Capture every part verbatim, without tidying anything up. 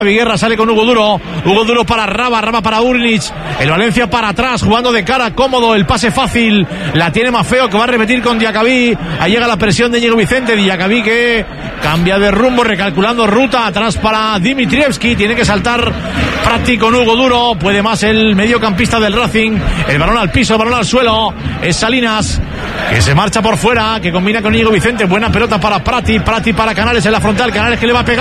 Guerra sale con Hugo Duro, Hugo Duro para Raba, Raba para Urnic, el Valencia para atrás, jugando de cara, cómodo, el pase fácil, la tiene Maffeo que va a repetir con Diacabí, ahí llega la presión de Íñigo Vicente, Diacabí que cambia de rumbo, recalculando ruta, atrás para Dimitrievski, tiene que saltar Prati con Hugo Duro, puede más el mediocampista del Racing, el balón al piso, el balón al suelo, es Salinas, que se marcha por fuera, que combina con Íñigo Vicente, buena pelota para Prati, Prati para Canales en la frontal, Canales que le va a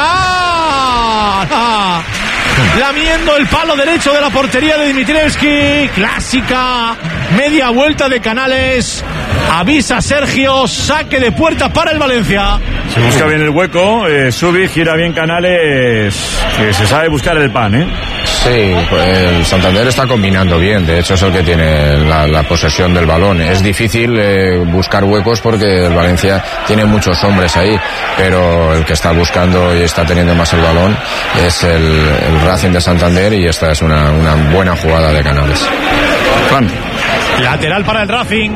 pegar, lamiendo el palo derecho de la portería de Dimitrievski, clásica media vuelta de Canales, avisa Sergio, saque de puerta para el Valencia. Se busca bien el hueco, eh, Subi, gira bien Canales, que se sabe buscar el pan, ¿eh? Sí, pues el Santander está combinando bien, de hecho es el que tiene la, la posesión del balón. Es difícil eh, buscar huecos porque el Valencia tiene muchos hombres ahí, pero el que está buscando y está teniendo más el balón es el, el Racing de Santander, y esta es una, una buena jugada de Canales. Juan. Lateral para el Racing,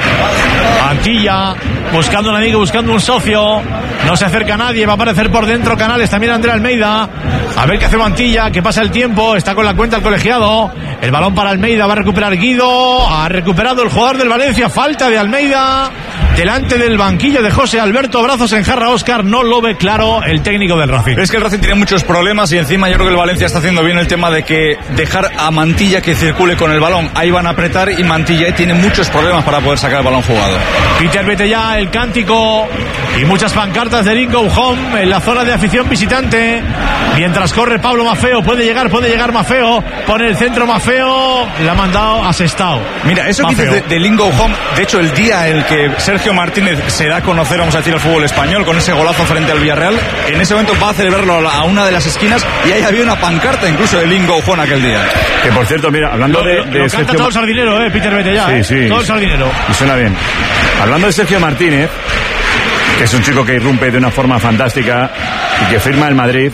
Antilla buscando un amigo, buscando un socio, no se acerca nadie, va a aparecer por dentro Canales, también André Almeida, a ver qué hace Mantilla, que pasa el tiempo, está con la cuenta el colegiado, el balón para Almeida, va a recuperar Guido, ha recuperado el jugador del Valencia, falta de Almeida, delante del banquillo de José Alberto, brazos en jarra, Óscar, no lo ve claro el técnico del Racing. Es que el Racing tiene muchos problemas y encima yo creo que el Valencia está haciendo bien el tema de que dejar a Mantilla que circule con el balón, ahí van a apretar y Mantilla tiene muchos problemas para poder sacar el balón jugado. Peter Betellá, el cántico y muchas pancartas de Go Home en la zona de afición visitante, mientras corre Pablo Maffeo, puede llegar, puede llegar Maffeo, pone el centro Maffeo, le ha mandado a Sestao. Mira, eso que dices de, de Lingo Home, de hecho el día en el que Sergio Martínez se da a conocer, vamos a decir, al fútbol español con ese golazo frente al Villarreal, en ese momento va a celebrarlo a una de las esquinas y ahí había una pancarta incluso de Lingo Home aquel día. Que por cierto, mira, hablando lo, de, lo, de lo Sergio... canta todo el sardinero, eh, Peter Betellá, sí, eh, sí, todo el sardinero. Y suena bien. Hablando de Sergio Martínez, que es un chico que irrumpe de una forma fantástica y que firma el Madrid,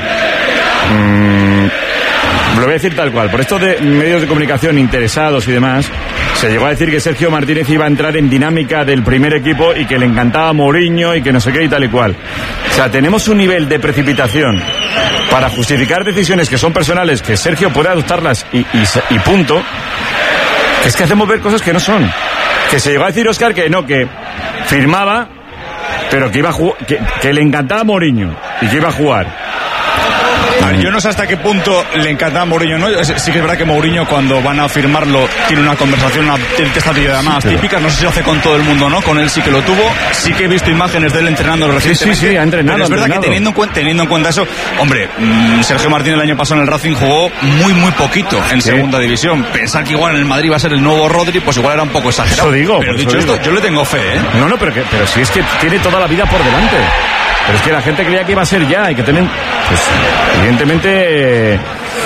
mmm, lo voy a decir tal cual, por esto de medios de comunicación interesados y demás, se llegó a decir que Sergio Martínez iba a entrar en dinámica del primer equipo y que le encantaba Mourinho y que no sé qué y tal y cual. O sea, tenemos un nivel de precipitación para justificar decisiones que son personales, que Sergio puede adoptarlas y, y, y punto. Es que hacemos ver cosas que no son. Que se llegó a decir Óscar que no, que firmaba, pero que iba a jugar, que, que le encantaba Mourinho y que iba a jugar. Ver, yo no sé hasta qué punto le encantaba a Mourinho, ¿no? Sí que es verdad que Mourinho cuando van a firmarlo tiene una conversación, una esta videollamadas sí, típicas, no sé si lo hace con todo el mundo, ¿no? Con él sí que lo tuvo, sí que he visto imágenes de él entrenando recientemente. Sí, sí, sí, ha entrenado. Pero es verdad entrenado. que teniendo en, cuenta, teniendo en cuenta eso, hombre, mmm, Sergio Martínez el año pasado en el Racing jugó muy, muy poquito en sí. segunda división. Pensar que igual en el Madrid va a ser el nuevo Rodri, pues igual era un poco exagerado. Eso digo. Pero eso dicho digo. esto, yo le tengo fe, ¿eh? No, no, pero, que, pero si es que tiene toda la vida por delante. Pero es que la gente creía que iba a ser ya, hay que tener, pues, evidentemente,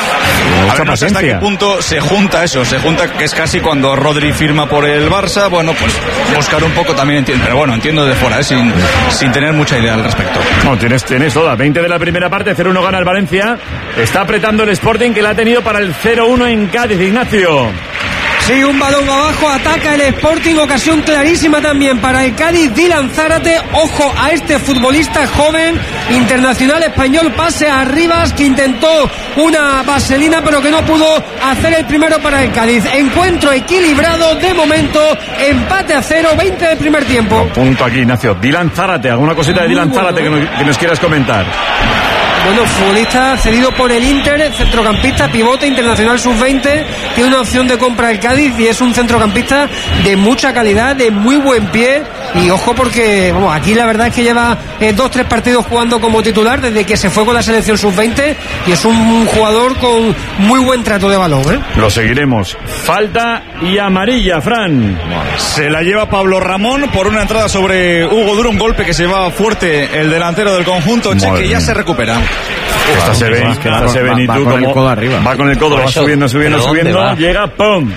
mucha a ver, no sé hasta qué punto se junta eso, se junta que es casi cuando Rodri firma por el Barça, bueno, pues buscar un poco también, entiendo, pero bueno, entiendo de fuera, ¿eh? sin, sin tener mucha idea al respecto. No, tienes, tienes toda, veinte de la primera parte, cero uno gana el Valencia, está apretando el Sporting que la ha tenido para el cero uno en Cádiz, Ignacio. Sí, un balón abajo, ataca el Sporting, ocasión clarísima también para el Cádiz, Dylan Zárate, ojo a este futbolista joven, internacional español, pase a Rivas, que intentó una vaselina pero que no pudo hacer el primero para el Cádiz. Encuentro equilibrado, de momento, empate a cero, veinte del primer tiempo. Punto aquí, Ignacio. Dylan Zárate, ¿alguna cosita de Muy Dylan bueno, Zárate que nos, que nos quieras comentar? Bueno, futbolista cedido por el Inter, centrocampista, pivote, internacional sub veinte, tiene una opción de compra del Cádiz y es un centrocampista de mucha calidad, de muy buen pie, y ojo porque vamos, aquí la verdad es que lleva eh, dos, tres partidos jugando como titular desde que se fue con la selección sub veinte y es un jugador con muy buen trato de balón, ¿eh? Lo seguiremos. Falta y amarilla, Fran. Se la lleva Pablo Ramón por una entrada sobre Hugo Duro, un golpe que se va fuerte el delantero del conjunto, che, que ya se recupera. Esta se ve, esta se ve, ni tú con el codo arriba. Va con el codo, va eso, subiendo, subiendo, subiendo, va? llega, ¡pum!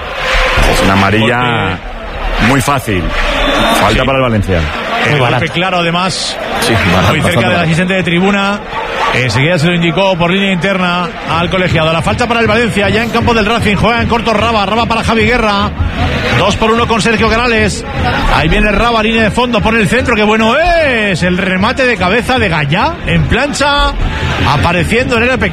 Es una amarilla muy fácil. Falta sí. para el Valencia. El golpe claro, además, sí, muy cerca del asistente de tribuna. Enseguida se lo indicó por línea interna al colegiado. La falta para el Valencia, ya en campo del Racing, juega en corto Raba, Raba para Javi Guerra. Dos por uno con Sergio Canales. Ahí viene Raba, línea de fondo, pone el centro, que bueno es. El remate de cabeza de Gallá en plancha, apareciendo en el pequeño.